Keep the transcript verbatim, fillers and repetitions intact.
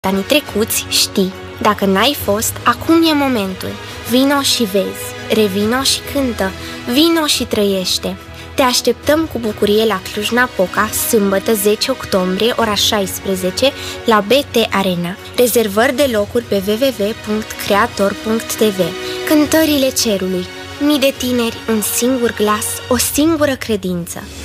anii trecuți, știi. Dacă n-ai fost, acum e momentul. Vino și vezi, revino și cântă, vino și trăiește. Te așteptăm cu bucurie la Cluj-Napoca, sâmbătă zece octombrie, ora șaisprezece, la B T Arena. Rezervări de locuri pe w w w punct creator punct t v. Cântările cerului. Mii de tineri, un singur glas, o singură credință.